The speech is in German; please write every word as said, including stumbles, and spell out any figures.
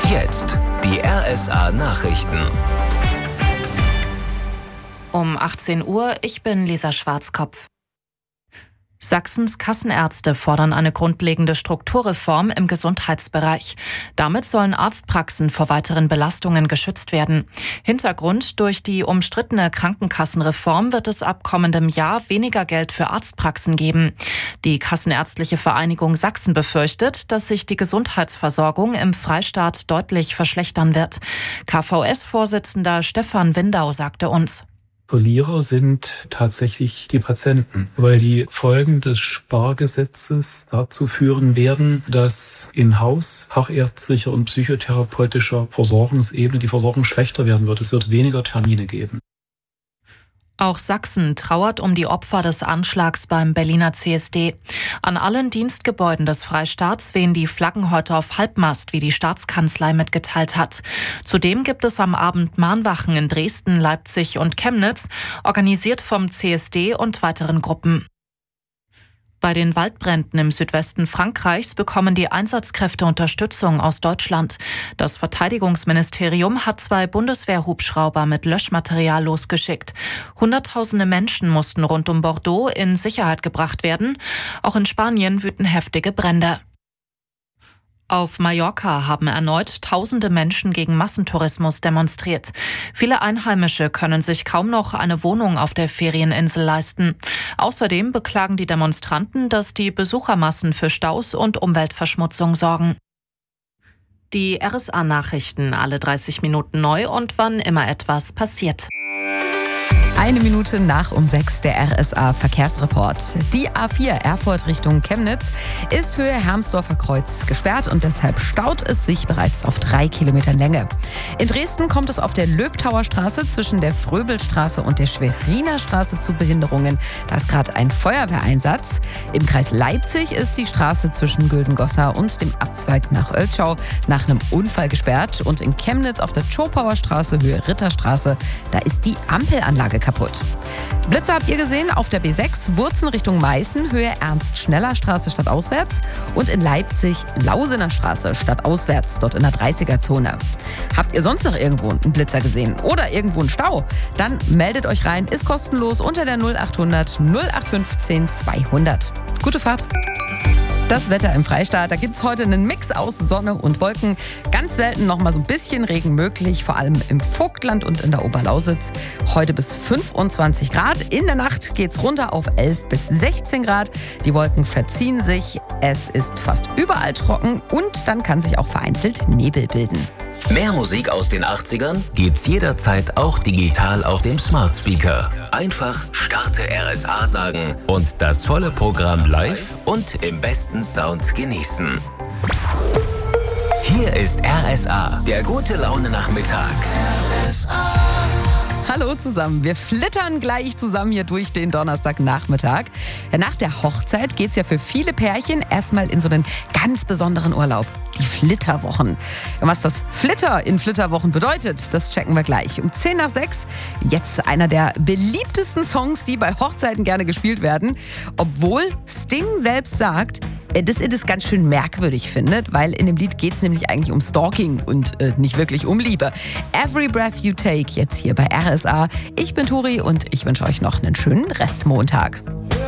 Jetzt die R S A-Nachrichten. Um achtzehn Uhr, ich bin Lisa Schwarzkopf. Sachsens Kassenärzte fordern eine grundlegende Strukturreform im Gesundheitsbereich. Damit sollen Arztpraxen vor weiteren Belastungen geschützt werden. Hintergrund: durch die umstrittene Krankenkassenreform wird es ab kommendem Jahr weniger Geld für Arztpraxen geben. Die Kassenärztliche Vereinigung Sachsen befürchtet, dass sich die Gesundheitsversorgung im Freistaat deutlich verschlechtern wird. K V S-Vorsitzender Stefan Windau sagte uns: Verlierer sind tatsächlich die Patienten, weil die Folgen des Spargesetzes dazu führen werden, dass in-Haus fachärztlicher und psychotherapeutischer Versorgungsebene die Versorgung schlechter werden wird. Es wird weniger Termine geben. Auch Sachsen trauert um die Opfer des Anschlags beim Berliner C S D. An allen Dienstgebäuden des Freistaats wehen die Flaggen heute auf Halbmast, wie die Staatskanzlei mitgeteilt hat. Zudem gibt es am Abend Mahnwachen in Dresden, Leipzig und Chemnitz, organisiert vom C S D und weiteren Gruppen. Bei den Waldbränden im Südwesten Frankreichs bekommen die Einsatzkräfte Unterstützung aus Deutschland. Das Verteidigungsministerium hat zwei Bundeswehrhubschrauber mit Löschmaterial losgeschickt. Hunderttausende Menschen mussten rund um Bordeaux in Sicherheit gebracht werden. Auch in Spanien wüten heftige Brände. Auf Mallorca haben erneut tausende Menschen gegen Massentourismus demonstriert. Viele Einheimische können sich kaum noch eine Wohnung auf der Ferieninsel leisten. Außerdem beklagen die Demonstranten, dass die Besuchermassen für Staus und Umweltverschmutzung sorgen. Die R S A-Nachrichten alle dreißig Minuten neu und wann immer etwas passiert. Eine Minute nach um sechs der R S A-Verkehrsreport. Die A vier Erfurt Richtung Chemnitz ist Höhe Hermsdorfer Kreuz gesperrt und deshalb staut es sich bereits auf drei Kilometern Länge. In Dresden kommt es auf der Löbtauer Straße zwischen der Fröbelstraße und der Schweriner Straße zu Behinderungen. Da ist gerade ein Feuerwehreinsatz. Im Kreis Leipzig ist die Straße zwischen Güldengossa und dem Abzweig nach Oeltschau nach einem Unfall gesperrt. Und in Chemnitz auf der Zschopauer Straße Höhe Ritterstraße, da ist die Ampelanlage kaputt. kaputt. Blitze habt ihr gesehen auf der B sechs, Wurzen Richtung Meißen, Höhe Ernst-Schneller-Straße stadtauswärts und in Leipzig Lausener Straße stadtauswärts, dort in der dreißiger-Zone. Habt ihr sonst noch irgendwo einen Blitzer gesehen oder irgendwo einen Stau? Dann meldet euch rein, ist kostenlos unter der null achthundert null acht fünfzehn zweihundert. Gute Fahrt! Das Wetter im Freistaat, da gibt es heute einen Mix aus Sonne und Wolken. Ganz selten noch mal so ein bisschen Regen möglich, vor allem im Vogtland und in der Oberlausitz. Heute bis fünfundzwanzig Grad. In der Nacht geht's runter auf elf bis sechzehn Grad. Die Wolken verziehen sich. Es ist fast überall trocken und dann kann sich auch vereinzelt Nebel bilden. Mehr Musik aus den achtzigern gibt's jederzeit auch digital auf dem Smart Speaker. Einfach Starte R S A sagen und das volle Programm live und im besten Sound genießen. Hier ist R S A, der gute Laune Nachmittag. R S A. Hallo zusammen, wir flittern gleich zusammen hier durch den Donnerstagnachmittag. Nach der Hochzeit geht's ja für viele Pärchen erstmal in so einen ganz besonderen Urlaub. Die Flitterwochen. Und was das Flitter in Flitterwochen bedeutet, das checken wir gleich. Um zehn nach sechs, jetzt einer der beliebtesten Songs, die bei Hochzeiten gerne gespielt werden. Obwohl Sting selbst sagt, dass er das ganz schön merkwürdig findet, weil in dem Lied geht es nämlich eigentlich um Stalking und äh, nicht wirklich um Liebe. Every Breath You Take, jetzt hier bei R S A. Ich bin Turi und ich wünsche euch noch einen schönen Restmontag.